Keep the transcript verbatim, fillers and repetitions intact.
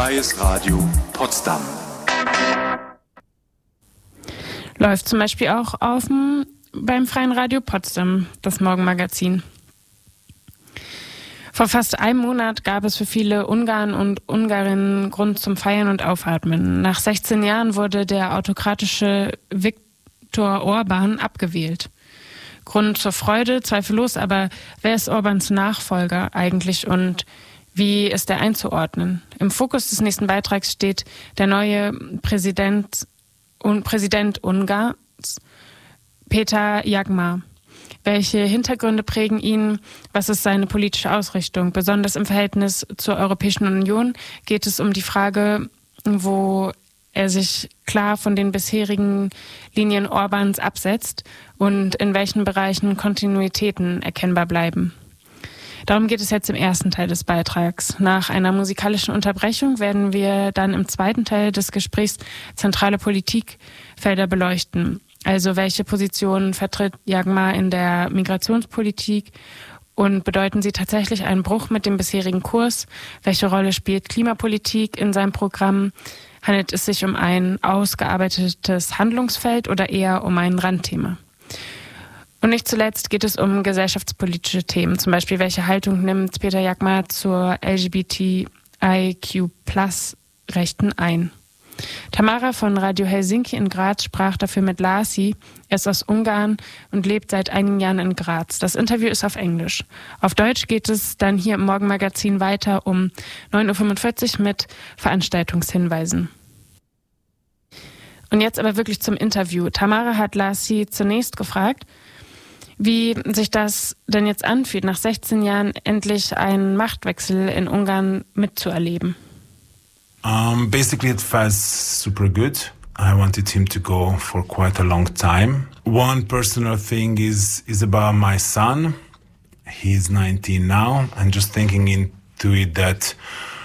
Freies Radio Potsdam. Läuft zum Beispiel auch auf dem, beim Freien Radio Potsdam, das Morgenmagazin. Vor fast einem Monat gab es für viele Ungarn und Ungarinnen Grund zum Feiern und Aufatmen. Nach sechzehn Jahren wurde der autokratische Viktor Orban abgewählt. Grund zur Freude, zweifellos, aber wer ist Orbans Nachfolger eigentlich und wie ist er einzuordnen? Im Fokus des nächsten Beitrags steht der neue Präsident, und Präsident Ungarns, Péter Jagma. Welche Hintergründe prägen ihn? Was ist seine politische Ausrichtung? Besonders im Verhältnis zur Europäischen Union geht es um die Frage, wo er sich klar von den bisherigen Linien Orbans absetzt und in welchen Bereichen Kontinuitäten erkennbar bleiben. Darum geht es jetzt im ersten Teil des Beitrags. Nach einer musikalischen Unterbrechung werden wir dann im zweiten Teil des Gesprächs zentrale Politikfelder beleuchten. Also welche Positionen vertritt Jagma in der Migrationspolitik und bedeuten sie tatsächlich einen Bruch mit dem bisherigen Kurs? Welche Rolle spielt Klimapolitik in seinem Programm? Handelt es sich um ein ausgearbeitetes Handlungsfeld oder eher um ein Randthema? Und nicht zuletzt geht es um gesellschaftspolitische Themen, zum Beispiel welche Haltung nimmt Péter Jagma zur L G B T I Q Plus Rechten ein. Tamara von Radio Helsinki in Graz sprach dafür mit László. Er ist aus Ungarn und lebt seit einigen Jahren in Graz. Das Interview ist auf Englisch. Auf Deutsch geht es dann hier im Morgenmagazin weiter um neun Uhr fünfundvierzig mit Veranstaltungshinweisen. Und jetzt aber wirklich zum Interview. Tamara hat László zunächst gefragt, wie sich das denn jetzt anfühlt, nach sechzehn Jahren endlich einen Machtwechsel in Ungarn mitzuerleben. Um, basically, it felt super good. I wanted him to go for quite a long time. One personal thing is is about my son. He's nineteen now, and just thinking into it that